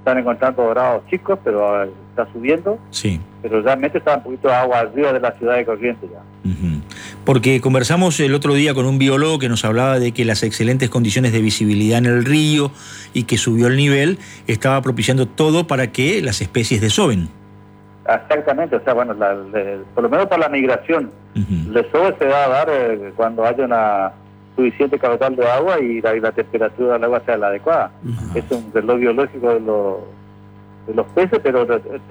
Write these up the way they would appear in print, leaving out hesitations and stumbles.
están encontrando dorados chicos, pero está subiendo. Sí. Pero realmente está un poquito de agua arriba de la ciudad de Corrientes ya. Porque conversamos el otro día con un biólogo que nos hablaba de que las excelentes condiciones de visibilidad en el río y que subió el nivel estaba propiciando todo para que las especies desoven. Exactamente, o sea, bueno, por lo menos para la migración. El desove se va a dar cuando haya una suficiente caudal de agua y la temperatura del agua sea la adecuada. Es un reloj biológico de los peces, pero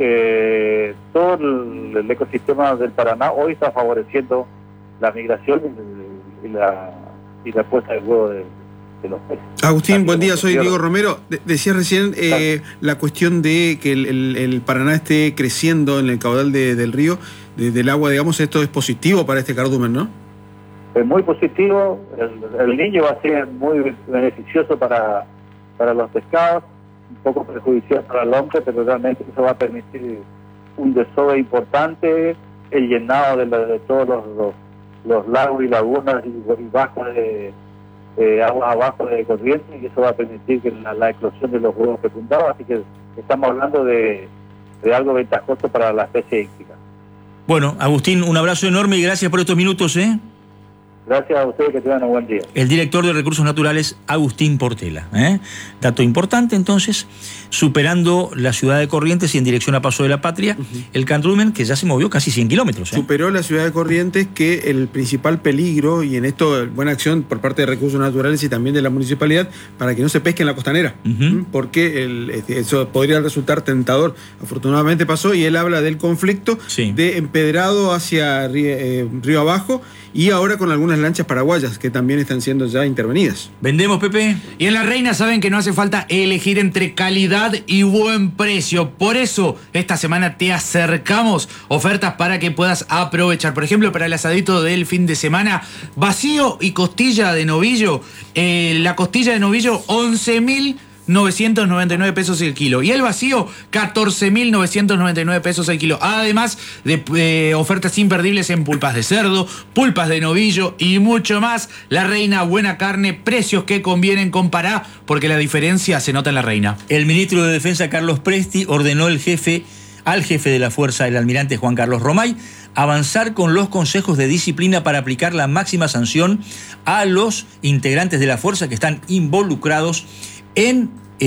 todo el ecosistema del Paraná hoy está favoreciendo la migración y la puesta de huevo de los peces. Agustín, buen día, soy Diego Romero. Decía recién la cuestión de que el Paraná esté creciendo en el caudal del río, del agua, digamos, esto es positivo para este cardumen, ¿no? Es muy positivo, el niño va a ser muy beneficioso para los pescados, un poco perjudicial para el hombre, pero realmente eso va a permitir un desove importante, el llenado de todos los lagos y lagunas y bajos de aguas abajo de Corrientes, y eso va a permitir que la eclosión de los huevos fecundados, así que estamos hablando de algo ventajoso para la especie íctica. Bueno, Agustín, un abrazo enorme y gracias por estos minutos, ¿eh? Gracias a ustedes, que tengan un buen día. El director de Recursos Naturales, Agustín Portela. Dato importante, entonces, superando la ciudad de Corrientes y en dirección a Paso de la Patria, el cardumen que ya se movió casi 100 kilómetros. Superó la ciudad de Corrientes, que el principal peligro, y en esto buena acción por parte de Recursos Naturales y también de la municipalidad, para que no se pesque en la costanera, porque eso podría resultar tentador. Afortunadamente pasó, y él habla del conflicto de empedrado hacia río abajo, y ahora con algunas lanchas paraguayas que también están siendo ya intervenidas. ¿Vendemos, Pepe? Y en La Reina saben que no hace falta elegir entre calidad y buen precio. Por eso, esta semana te acercamos ofertas para que puedas aprovechar. Por ejemplo, para el asadito del fin de semana, vacío y costilla de novillo. La costilla de novillo, 11.999 pesos el kilo. Y el vacío, 14.999 pesos el kilo. Además de ofertas imperdibles en pulpas de cerdo, pulpas de novillo y mucho más. La Reina, buena carne, precios que convienen, comparar, porque la diferencia se nota en La Reina. El ministro de Defensa, Carlos Presti, ordenó al jefe de la fuerza, el almirante Juan Carlos Romay, avanzar con los consejos de disciplina para aplicar la máxima sanción a los integrantes de la fuerza que están involucrados en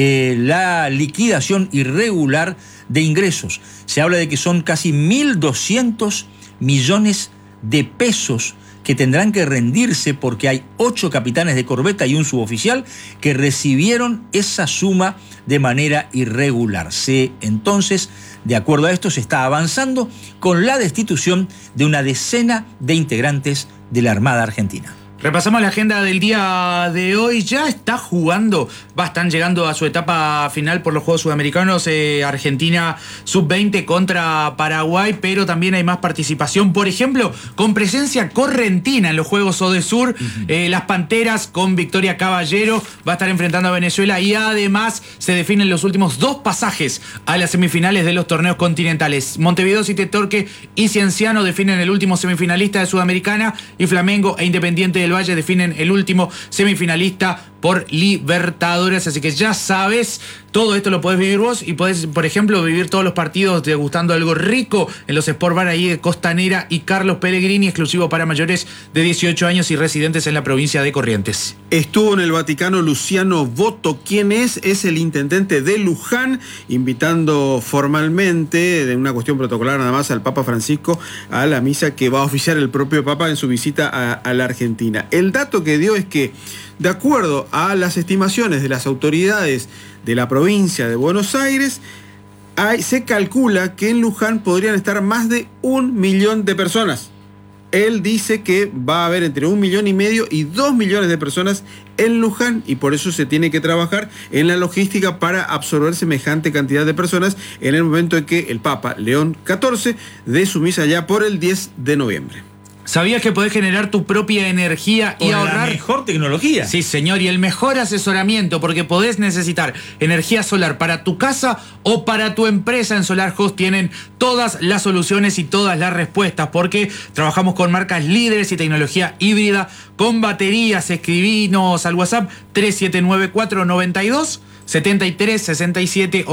la liquidación irregular de ingresos. Se habla de que son casi 1.200 millones de pesos que tendrán que rendirse porque hay 8 capitanes de corbeta y un suboficial que recibieron esa suma de manera irregular. Entonces, de acuerdo a esto, se está avanzando con la destitución de una decena de integrantes de la Armada Argentina. Repasamos la agenda del día de hoy. Ya está jugando, están llegando a su etapa final por los Juegos Sudamericanos, Argentina sub-20 contra Paraguay, pero también hay más participación, por ejemplo, con presencia correntina en los Juegos ODESUR. Las Panteras con Victoria Caballero va a estar enfrentando a Venezuela, y además se definen los últimos 2 pasajes a las semifinales de los torneos continentales. Montevideo City Torque y Cienciano definen el último semifinalista de Sudamericana, y Flamengo e Independiente del Valle definen el último semifinalista por Libertadores. Así que ya sabes, todo esto lo podés vivir vos, y podés, por ejemplo, vivir todos los partidos degustando algo rico en los Sport Bar ahí de Costanera y Carlos Pellegrini, exclusivo para mayores de 18 años y residentes en la provincia de Corrientes. Estuvo en el Vaticano Luciano Boto. ¿Quién es? Es el intendente de Luján, invitando formalmente, de una cuestión protocolar nada más, al Papa Francisco a la misa que va a oficiar el propio Papa en su visita a la Argentina. El dato que dio es que, de acuerdo a las estimaciones de las autoridades de la provincia de Buenos Aires, se calcula que en Luján podrían estar más de 1 millón de personas. Él dice que va a haber entre 1,5 millones y 2 millones de personas en Luján, y por eso se tiene que trabajar en la logística para absorber semejante cantidad de personas en el momento en que el Papa León XIV dé su misa ya por el 10 de noviembre. ¿Sabías que podés generar tu propia energía y ahorrar? La mejor tecnología. Sí, señor, y el mejor asesoramiento, porque podés necesitar energía solar para tu casa o para tu empresa. En Solar Host tienen todas las soluciones y todas las respuestas, porque trabajamos con marcas líderes y tecnología híbrida con baterías. Escribinos al WhatsApp 379492 7367